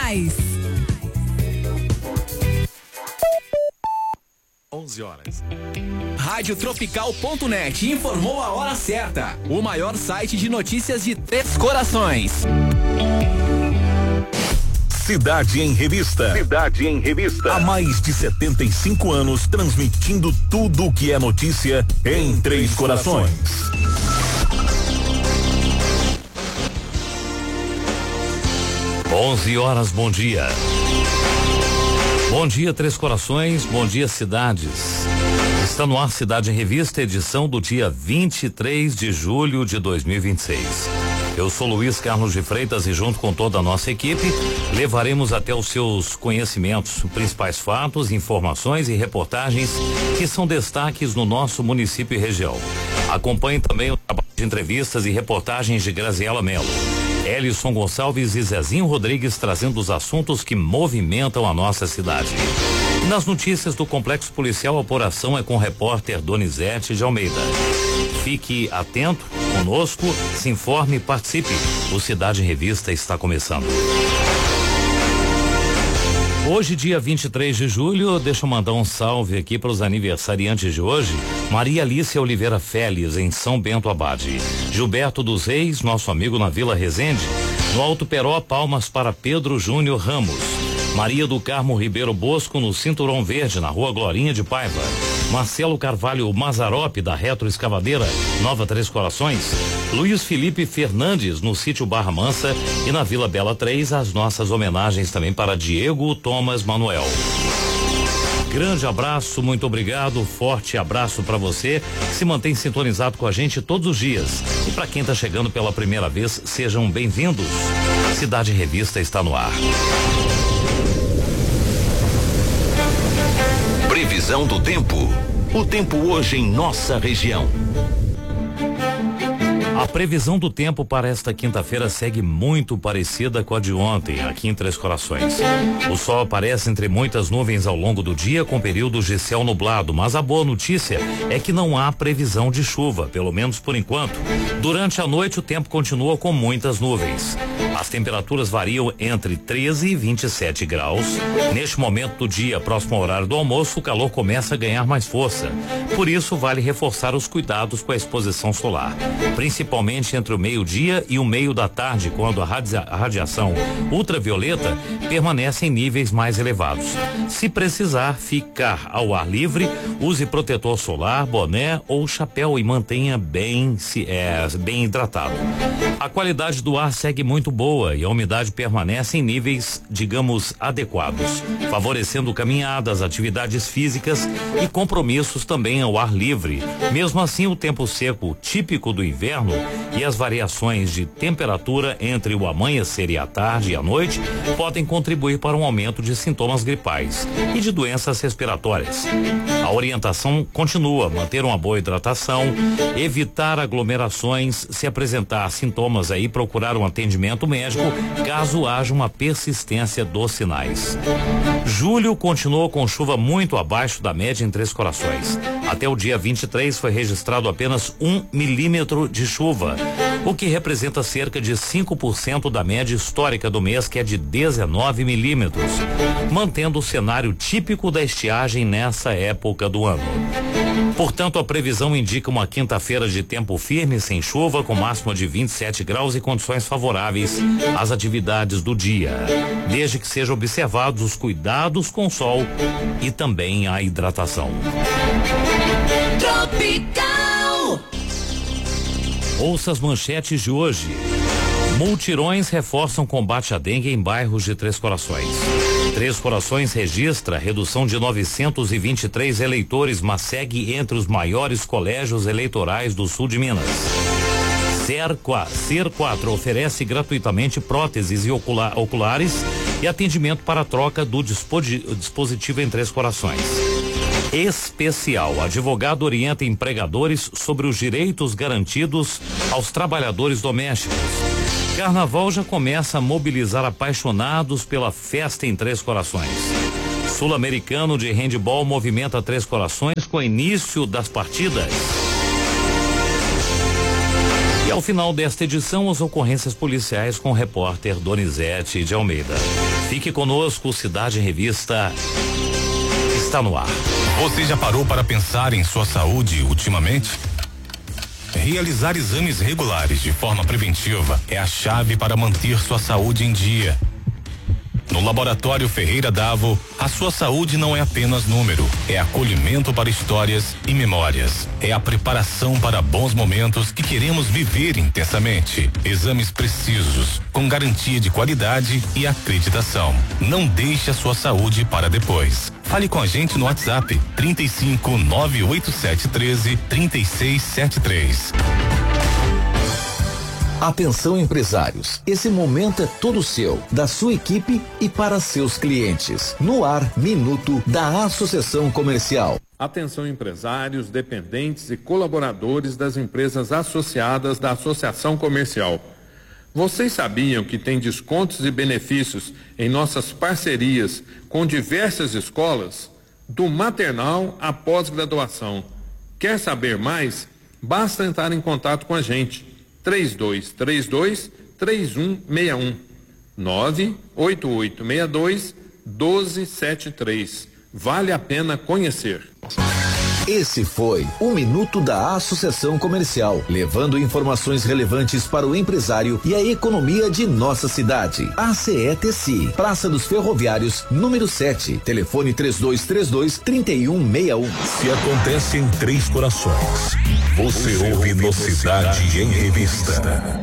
mais. 11 horas. Radiotropical.net informou a hora certa. O maior site de notícias de Três Corações. Cidade em Revista. Cidade em Revista. Há mais de 75 anos transmitindo tudo o que é notícia em Três Corações. Onze horas, bom dia. Bom dia, Três Corações, bom dia, cidades. Está no ar Cidade em Revista, edição do dia 23 de julho de 2026. Eu sou Luiz Carlos de Freitas e junto com toda a nossa equipe, levaremos até os seus conhecimentos principais fatos, informações e reportagens que são destaques no nosso município e região. Acompanhe também o trabalho de entrevistas e reportagens de Graziela Mello, Elison Gonçalves e Zezinho Rodrigues trazendo os assuntos que movimentam a nossa cidade. Nas notícias do Complexo Policial, a apuração é com o repórter Donizete de Almeida. Fique atento, conosco, se informe e participe. O Cidade em Revista está começando. Hoje, dia 23 de julho, deixa eu mandar um salve aqui para os aniversariantes de hoje. Maria Alice Oliveira Félix, em São Bento Abade. Gilberto dos Reis, nosso amigo na Vila Resende. No Alto Peró, palmas para Pedro Júnior Ramos. Maria do Carmo Ribeiro Bosco, no Cinturão Verde, na Rua Glorinha de Paiva. Marcelo Carvalho Mazarope, da Retro Escavadeira, Nova Três Corações. Luiz Felipe Fernandes, no Sítio Barra Mansa. E na Vila Bela 3, as nossas homenagens também para Diego Thomas Manuel. Grande abraço, muito obrigado, forte abraço para você que se mantém sintonizado com a gente todos os dias. E para quem está chegando pela primeira vez, sejam bem-vindos. Cidade Revista está no ar. Previsão do tempo. O tempo hoje em nossa região. A previsão do tempo para esta quinta-feira segue muito parecida com a de ontem, aqui em Três Corações. O sol aparece entre muitas nuvens ao longo do dia, com períodos de céu nublado, mas a boa notícia é que não há previsão de chuva, pelo menos por enquanto. Durante a noite, o tempo continua com muitas nuvens. As temperaturas variam entre 13 e 27 graus. Neste momento do dia, próximo ao horário do almoço, o calor começa a ganhar mais força. Por isso, vale reforçar os cuidados com a exposição solar, principalmente entre o meio-dia e o meio da tarde, quando a radiação ultravioleta permanece em níveis mais elevados. Se precisar ficar ao ar livre, use protetor solar, boné ou chapéu e mantenha bem hidratado. A qualidade do ar segue muito boa e a umidade permanece em níveis, digamos, adequados, favorecendo caminhadas, atividades físicas e compromissos também ao ar livre. Mesmo assim, o tempo seco típico do inverno e as variações de temperatura entre o amanhecer e a tarde e a noite podem contribuir para um aumento de sintomas gripais e de doenças respiratórias. A orientação continua: manter uma boa hidratação, evitar aglomerações, se apresentar sintomas aí, procurar um atendimento médico caso haja uma persistência dos sinais. Julho continuou com chuva muito abaixo da média em Três Corações. Até o dia 23 foi registrado apenas 1 milímetro de chuva, o que representa cerca de 5% da média histórica do mês, que é de 19 milímetros, mantendo o cenário típico da estiagem nessa época do ano. Portanto, a previsão indica uma quinta-feira de tempo firme, sem chuva, com máxima de 27 graus e condições favoráveis às atividades do dia, desde que sejam observados os cuidados com o sol e também a hidratação. Tropical. Ouça as manchetes de hoje. Multirões reforçam combate à dengue em bairros de Três Corações. Três Corações registra redução de 923 eleitores, mas segue entre os maiores colégios eleitorais do sul de Minas. Ser 4 oferece gratuitamente próteses e oculares e atendimento para a troca do dispositivo em Três Corações. Especial, advogado orienta empregadores sobre os direitos garantidos aos trabalhadores domésticos. Carnaval já começa a mobilizar apaixonados pela festa em Três Corações. Sul-Americano de handebol movimenta Três Corações com o início das partidas. E ao final desta edição, as ocorrências policiais com o repórter Donizete de Almeida. Fique conosco, Cidade em Revista está no ar. Você já parou para pensar em sua saúde ultimamente? Realizar exames regulares de forma preventiva é a chave para manter sua saúde em dia. No Laboratório Ferreira Davo, a sua saúde não é apenas número, é acolhimento para histórias e memórias. É a preparação para bons momentos que queremos viver intensamente. Exames precisos, com garantia de qualidade e acreditação. Não deixe a sua saúde para depois. Fale com a gente no WhatsApp 35 98713 3673. Atenção, empresários, esse momento é todo seu, da sua equipe e para seus clientes. No ar, Minuto da Associação Comercial. Atenção, empresários, dependentes e colaboradores das empresas associadas da Associação Comercial. Vocês sabiam que tem descontos e benefícios em nossas parcerias com diversas escolas? Do maternal à pós-graduação. Quer saber mais? Basta entrar em contato com a gente. 3232-3161 98862-1273. Vale a pena conhecer. Esse foi o Minuto da Associação Comercial, levando informações relevantes para o empresário e a economia de nossa cidade. ACETC, Praça dos Ferroviários, número 7, telefone 3232-3161. Se acontece em Três Corações, você ouve no Cidade em Revista.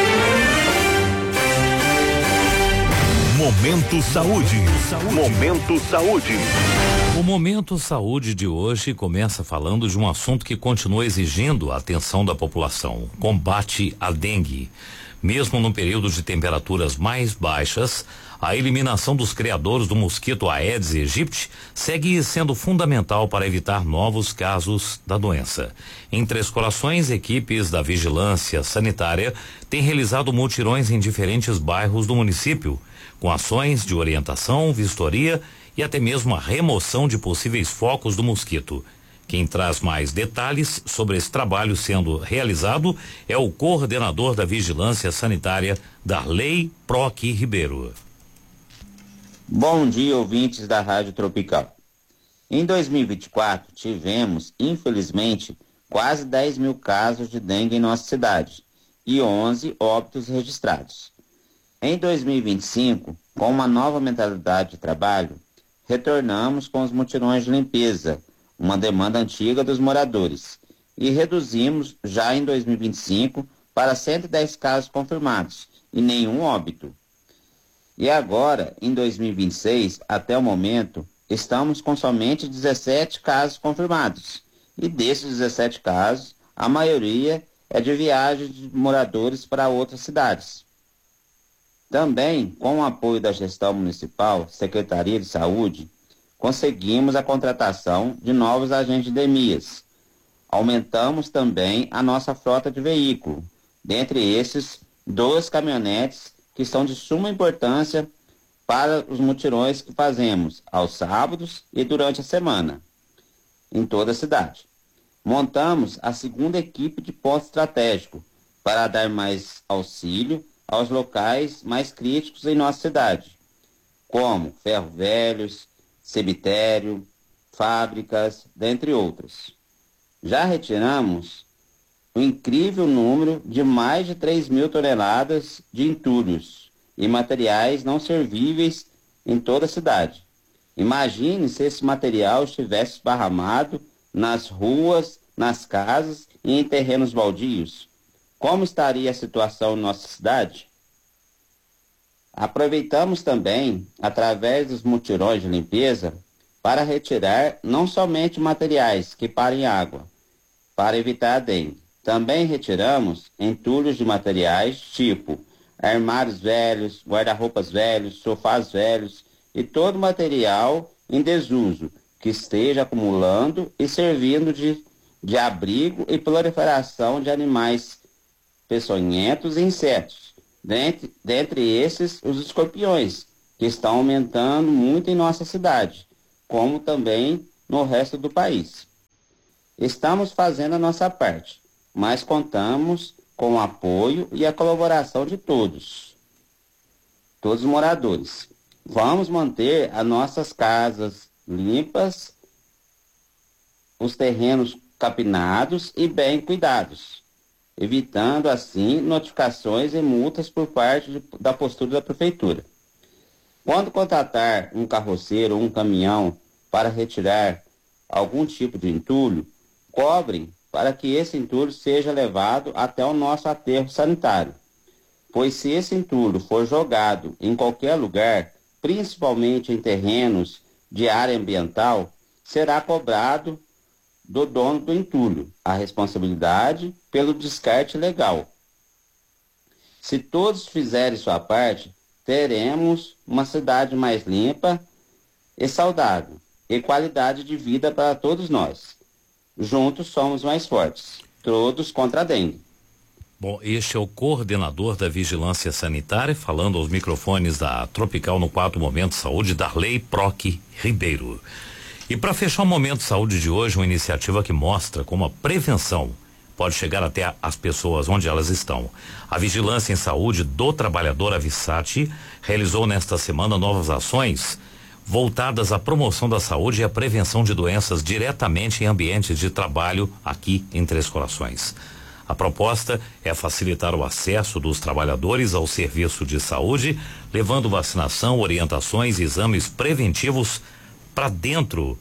Momento Saúde. Momento Saúde. O Momento Saúde de hoje começa falando de um assunto que continua exigindo a atenção da população: combate à dengue. Mesmo no período de temperaturas mais baixas, a eliminação dos criadores do mosquito Aedes aegypti segue sendo fundamental para evitar novos casos da doença. Em Três Corações, equipes da Vigilância Sanitária têm realizado mutirões em diferentes bairros do município, com ações de orientação, vistoria e até mesmo a remoção de possíveis focos do mosquito. Quem traz mais detalhes sobre esse trabalho sendo realizado é o coordenador da Vigilância Sanitária, Darley Proc Ribeiro. Bom dia, ouvintes da Rádio Tropical. Em 2024, tivemos, infelizmente, quase 10 mil casos de dengue em nossa cidade e 11 óbitos registrados. Em 2025, com uma nova mentalidade de trabalho, retornamos com os mutirões de limpeza, uma demanda antiga dos moradores, e reduzimos já em 2025 para 110 casos confirmados e nenhum óbito. E agora, em 2026, até o momento, estamos com somente 17 casos confirmados. E desses 17 casos, a maioria é de viagens de moradores para outras cidades. Também, com o apoio da gestão municipal, Secretaria de Saúde, conseguimos a contratação de novos agentes de DEMIAS. Aumentamos também a nossa frota de veículo, dentre esses 2 caminhonetes que são de suma importância para os mutirões que fazemos aos sábados e durante a semana, em toda a cidade. Montamos a segunda equipe de ponto estratégico para dar mais auxílio aos locais mais críticos em nossa cidade, como ferro velhos, cemitério, fábricas, dentre outras. Já retiramos um incrível número de mais de 3 mil toneladas de entulhos e materiais não servíveis em toda a cidade. Imagine se esse material estivesse esparramado nas ruas, nas casas e em terrenos baldios. Como estaria a situação em nossa cidade? Aproveitamos também, através dos mutirões de limpeza, para retirar não somente materiais que parem água, para evitar a dengue. Também retiramos entulhos de materiais tipo armários velhos, guarda-roupas velhos, sofás velhos e todo material em desuso que esteja acumulando e servindo de abrigo e proliferação de animais peçonhentos e insetos. Dentre esses, os escorpiões, que estão aumentando muito em nossa cidade, como também no resto do país. Estamos fazendo a nossa parte, mas contamos com o apoio e a colaboração de todos os moradores. Vamos manter as nossas casas limpas, os terrenos capinados e bem cuidados, evitando assim notificações e multas por parte da postura da prefeitura. Quando contratar um carroceiro ou um caminhão para retirar algum tipo de entulho, cobrem para que esse entulho seja levado até o nosso aterro sanitário, pois se esse entulho for jogado em qualquer lugar, principalmente em terrenos de área ambiental, será cobrado do dono do entulho a responsabilidade pelo descarte legal. Se todos fizerem sua parte, teremos uma cidade mais limpa e saudável, e qualidade de vida para todos nós. Juntos somos mais fortes, todos contra a dengue. Bom, este é o coordenador da Vigilância Sanitária, falando aos microfones da Tropical no 4 Momento Saúde, Darley Proc Ribeiro. E para fechar o Momento Saúde de hoje, uma iniciativa que mostra como a prevenção pode chegar até as pessoas onde elas estão. A Vigilância em Saúde do Trabalhador, a Vissati, realizou nesta semana novas ações voltadas à promoção da saúde e à prevenção de doenças diretamente em ambientes de trabalho aqui em Três Corações. A proposta é facilitar o acesso dos trabalhadores ao serviço de saúde, levando vacinação, orientações e exames preventivos para dentro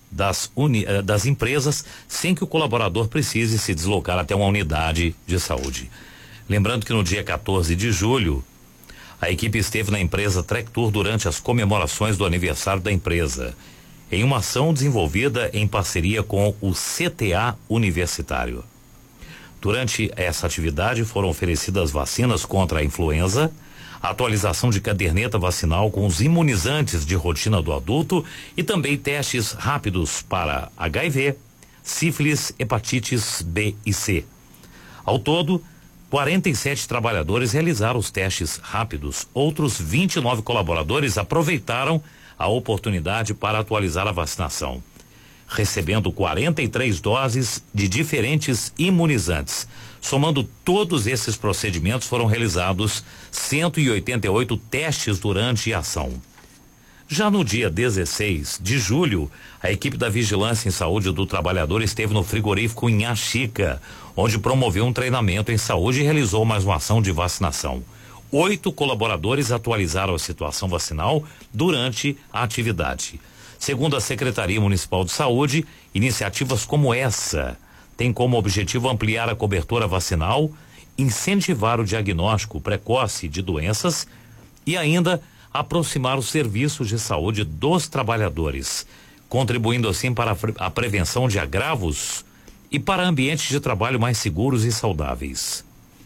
das empresas, sem que o colaborador precise se deslocar até uma unidade de saúde. Lembrando que no dia 14 de julho, a equipe esteve na empresa Trectur durante as comemorações do aniversário da empresa, em uma ação desenvolvida em parceria com o CTA Universitário. Durante essa atividade foram oferecidas vacinas contra a influenza, atualização de caderneta vacinal com os imunizantes de rotina do adulto e também testes rápidos para HIV, sífilis, hepatites B e C. Ao todo, 47 trabalhadores realizaram os testes rápidos. Outros 29 colaboradores aproveitaram a oportunidade para atualizar a vacinação, recebendo 43 doses de diferentes imunizantes. Somando todos esses procedimentos, foram realizados 188 testes durante a ação. Já no dia 16 de julho, a equipe da Vigilância em Saúde do Trabalhador esteve no frigorífico em Axica, onde promoveu um treinamento em saúde e realizou mais uma ação de vacinação. 8 colaboradores atualizaram a situação vacinal durante a atividade. Segundo a Secretaria Municipal de Saúde, iniciativas como essa têm como objetivo ampliar a cobertura vacinal, incentivar o diagnóstico precoce de doenças e ainda aproximar os serviços de saúde dos trabalhadores, contribuindo assim para a prevenção de agravos e para ambientes de trabalho mais seguros e saudáveis.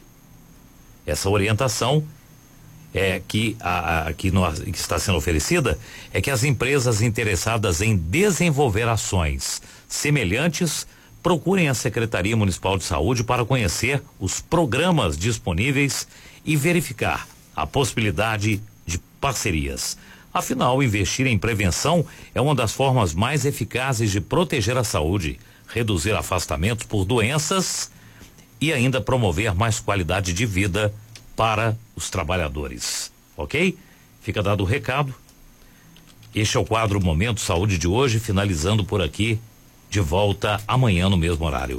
Essa orientação que está sendo oferecida é que as empresas interessadas em desenvolver ações semelhantes procurem a Secretaria Municipal de Saúde para conhecer os programas disponíveis e verificar a possibilidade de parcerias. Afinal, investir em prevenção é uma das formas mais eficazes de proteger a saúde, reduzir afastamentos por doenças e ainda promover mais qualidade de vida para os trabalhadores. Ok? Fica dado o recado. Este é o quadro Momento Saúde de hoje, finalizando por aqui, de volta amanhã no mesmo horário.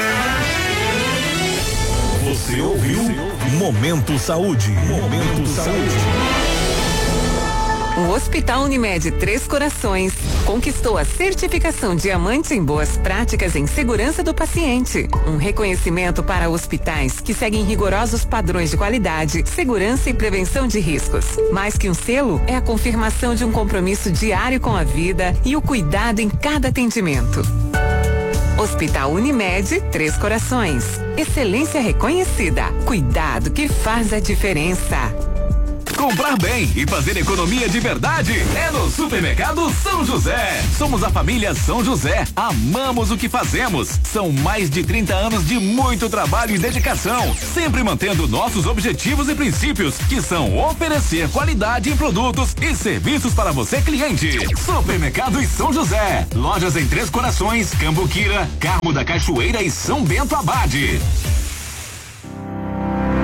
Você ouviu Momento Saúde. Momento Saúde. O Hospital Unimed Três Corações conquistou a certificação Diamante em Boas Práticas em Segurança do Paciente. Um reconhecimento para hospitais que seguem rigorosos padrões de qualidade, segurança e prevenção de riscos. Mais que um selo, é a confirmação de um compromisso diário com a vida e o cuidado em cada atendimento. Hospital Unimed Três Corações. Excelência reconhecida. Cuidado que faz a diferença. Comprar bem e fazer economia de verdade é no Supermercado São José. Somos a família São José. Amamos o que fazemos. São mais de 30 anos de muito trabalho e dedicação, sempre mantendo nossos objetivos e princípios, que são oferecer qualidade em produtos e serviços para você, cliente. Supermercado e São José. Lojas em Três Corações, Cambuquira, Carmo da Cachoeira e São Bento Abade.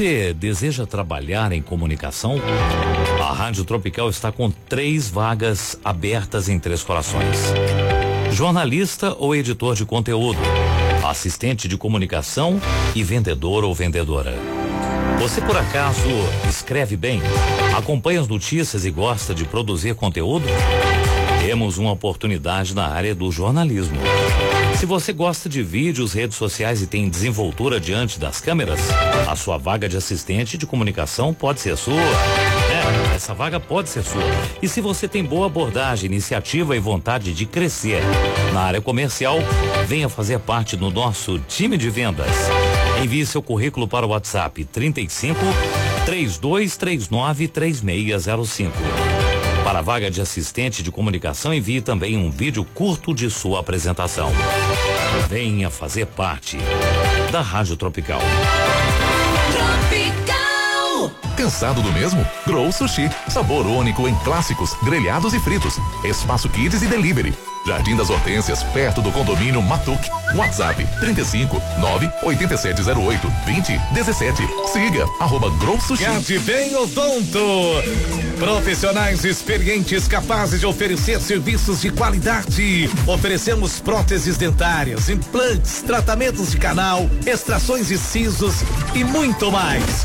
Você deseja trabalhar em comunicação? A Rádio Tropical está com 3 vagas abertas em Três Corações. Jornalista ou editor de conteúdo, assistente de comunicação e vendedor ou vendedora. Você por acaso escreve bem, acompanha as notícias e gosta de produzir conteúdo? Temos uma oportunidade na área do jornalismo. Se você gosta de vídeos, redes sociais e tem desenvoltura diante das câmeras, a sua vaga de assistente de comunicação pode ser sua. Essa vaga pode ser sua. E se você tem boa abordagem, iniciativa e vontade de crescer na área comercial, venha fazer parte do nosso time de vendas. Envie seu currículo para o WhatsApp 35-3239-3605. Para a vaga de assistente de comunicação, envie também um vídeo curto de sua apresentação. Venha fazer parte da Rádio Tropical. Cansado do mesmo? Grow Sushi. Sabor único em clássicos, grelhados e fritos. Espaço Kids e Delivery. Jardim das Hortênsias, perto do condomínio Matuque. WhatsApp 35-98708-2017. Siga @Grow Sushi. Vem Odonto. Profissionais experientes capazes de oferecer serviços de qualidade. Oferecemos próteses dentárias, implantes, tratamentos de canal, extrações de sisos e muito mais.